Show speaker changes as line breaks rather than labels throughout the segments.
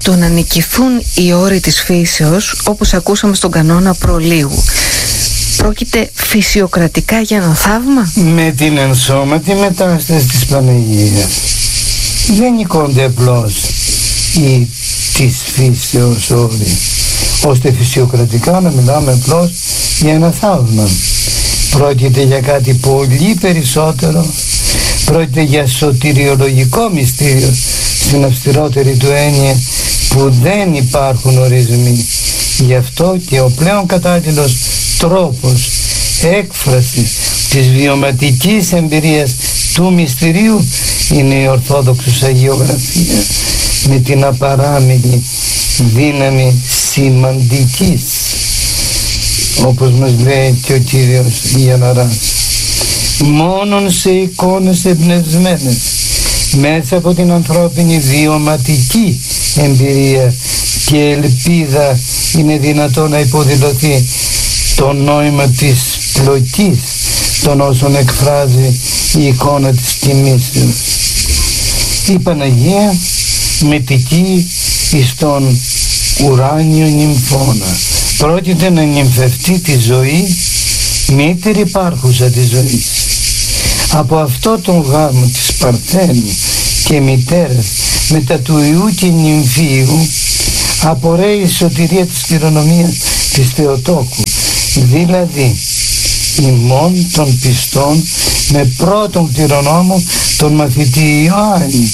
το να νικηθούν οι όροι της φύσεως, όπως ακούσαμε στον κανόνα προλίγου, πρόκειται φυσιοκρατικά για ένα θαύμα?
Με την ενσώματη μετάσταση της Παναγίας δεν νικώνται απλώς οι της φύσεως όροι, ώστε φυσιοκρατικά να μιλάμε απλώς για ένα θαύμα. Πρόκειται για κάτι πολύ περισσότερο. Πρόκειται για σωτηριολογικό μυστήριο στην αυστηρότερη του έννοια, που δεν υπάρχουν ορισμοί. Γι' αυτό και ο πλέον κατάλληλος τρόπος έκφρασης της βιωματικής εμπειρίας του μυστηρίου είναι η Ορθόδοξος Αγιογραφία, με την απαράμιλη δύναμη σημαντικής, όπως μας λέει και ο Κύριος Γιανναράς, μόνον σε εικόνες εμπνευσμένες μέσα από την ανθρώπινη βιωματική εμπειρία και ελπίδα είναι δυνατό να υποδηλωθεί το νόημα της πλοκής των όσων εκφράζει η εικόνα της κοιμήσεως. Η Παναγία μετικεί εις τον ουράνιο νυμφώνα. Πρόκειται να νυμφευτεί τη ζωή, μήτηρη υπάρχουσα της ζωής. Από αυτό τον γάμο της Παρθένου και μητέρας μετά του Ιού και νυμφίου απορρέει η σωτηρία της κληρονομίας της Θεοτόκου, δηλαδή ημών των πιστών, με πρώτον κληρονόμο τον μαθητή Ιωάννη,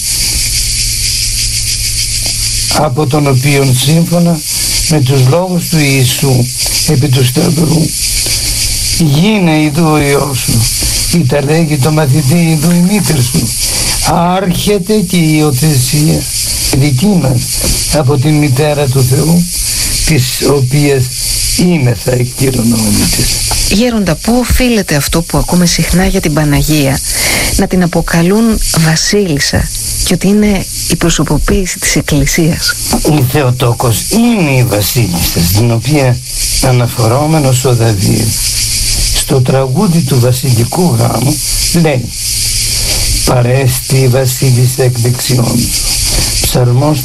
από τον οποίον σύμφωνα με τους λόγους του Ιησού επί του Σταυρού, γίνε ειδού ο Υιός σου, ή τα λέγει το μαθητή ειδού η μήτρη σου, άρχεται και η υιοθεσία δική μας από την μητέρα του Θεού, της οποίας είμεθα εκκληρονόμητες.
Γέροντα, πού οφείλεται αυτό που ακούμε συχνά για την Παναγία, να την αποκαλούν βασίλισσα, και ότι είναι η προσωποποίηση της Εκκλησίας?
Η Θεοτόκος είναι η βασίλισσα, στην οποία αναφορόμενος ο Δαβίδ στο τραγούδι του βασιλικού γάμου λέει «Παρέστη η βασίλισσα εκ δεξιών σου». Ψαλμός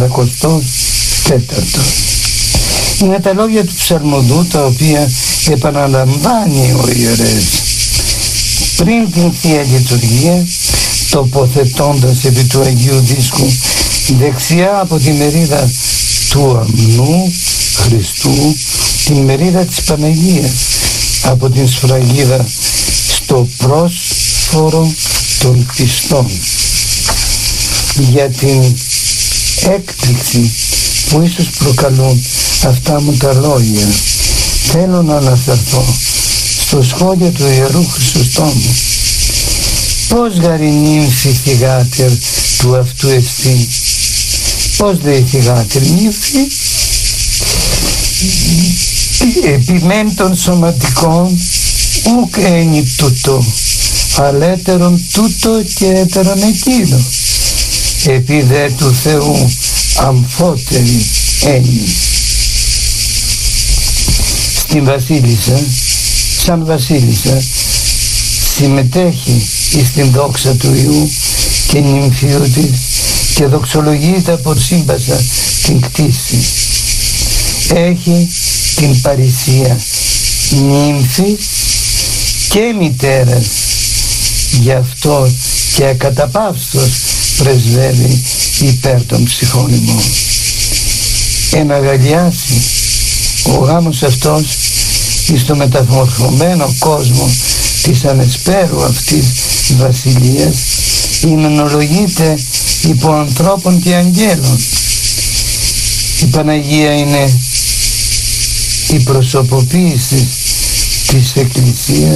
44. Είναι τα λόγια του ψαλμοδού, τα οποία επαναλαμβάνει ο ιερέας πριν την Θεία Λειτουργία, τοποθετώντας επί του Αγίου Δίσκου δεξιά από τη μερίδα του αμνού Χριστού την μερίδα της Παναγίας, από την σφραγίδα στο πρόσφορο των πιστών. Για την έκπληξη που ίσως προκαλούν αυτά μου τα λόγια, θέλω να αναφερθώ στο σχόλιο του Ιερού Χρυσοστόμου. Πώς γαρινύμφη θυγάτερ του αυτού εστί? Πώς λέει θυγάτερ νύμφη? Επιμέν των σωματικών ουκ ένι τούτο, αλέτερον τούτο και έτερον εκείνο, επί δε του Θεού αμφότερη ένι. Στην βασίλισσα, σαν βασίλισσα, συμμετέχει στην δόξα του Υιού και νυμφίου της και δοξολογείται από σύμπασα την κτήση. Έχει την παρησία νύμφης και μητέρας, γι' αυτό και ακαταπαύστος πρεσβεύει υπέρ των ψυχών ημών. Εναγαλιάσει ο γάμος αυτός εις το μεταμορφωμένο κόσμο της ανεσπέρου αυτής βασιλείας ημενολογείται υπό ανθρώπων και αγγέλων. Η Παναγία είναι η προσωποποίηση της Εκκλησίας,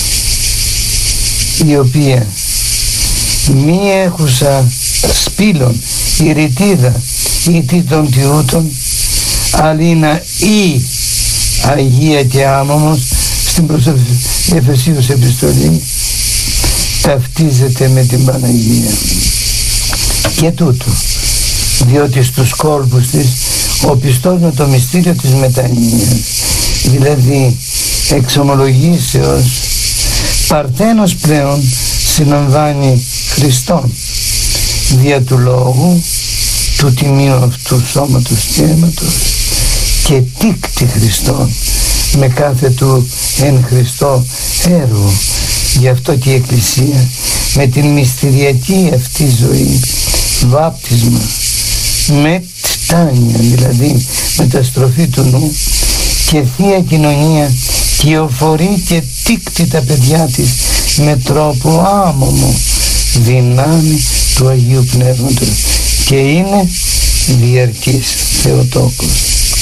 η οποία μη έχουσα σπήλων η ρητίδα ή των τιούτων, αλλήνα ή Αγία και άμωμος, στην προς Εφεσίους επιστολή, ταυτίζεται με την Παναγία. Και τούτο διότι στους κόλπους της ο πιστός με το μυστήριο της μετανοίας, δηλαδή εξομολογήσεως, Παρθένος πλέον συναμβάνει Χριστόν, δια του λόγου του τιμίου αυτού σώματος και αίματος και τίκτη Χριστόν με κάθε του εν Χριστώ έργο. Γι' αυτό και η Εκκλησία με την μυστηριακή αυτή ζωή, βάπτισμα, μεττάνια, δηλαδή μεταστροφή του νου, και θεία κοινωνία κυοφορεί και τίκτη τα παιδιά της με τρόπο άμωμο δυνάμει του Αγίου Πνεύματος και είναι διαρκής Θεοτόκος.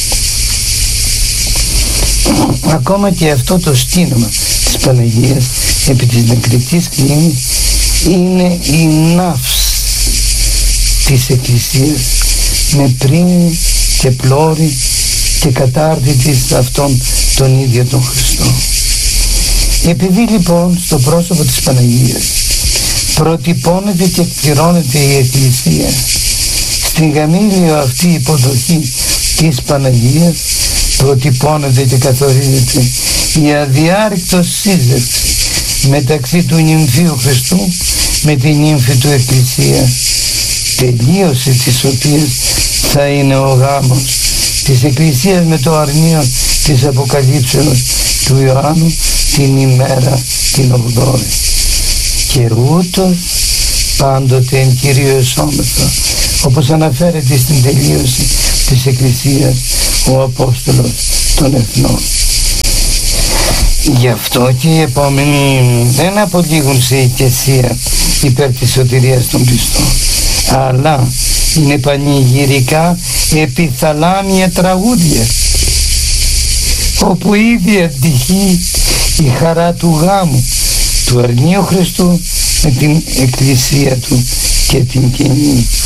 Ακόμα και αυτό το στήνωμα της Παναγίας επί της νεκρικής κλίνης είναι η ναύς της Εκκλησίας με πρίμη και πλώρη και κατάρτι της αυτόν τον ίδιο τον Χριστό. Επειδή λοιπόν στο πρόσωπο της Παναγίας προτυπώνεται και εκπληρώνεται η Εκκλησία στην γαμήλιο αυτή υποδοχή της Παναγίας, προτυπώνεται και καθορίζεται η αδιάρρηκτος σύζευξη μεταξύ του νυμφίου Χριστού με την νύμφη του Εκκλησία, τελείωση της οποίας θα είναι ο γάμος της Εκκλησίας με το αρνείο της Αποκαλύψεως του Ιωάννου την ημέρα την 8η. Και ούτως πάντοτε εν Κυρίω εσώμεθα, όπως αναφέρεται στην τελείωση της Εκκλησίας ο Απόστολος των Εθνών. Γι' αυτό και οι επόμενοι δεν απολύγουν σε οικεσία υπέρ της σωτηρίας των πιστών, αλλά είναι πανηγυρικά επιθαλάμια τραγούδια, όπου ήδη αντυχεί η χαρά του γάμου του αρνίου Χριστού με την Εκκλησία του και την κοινή.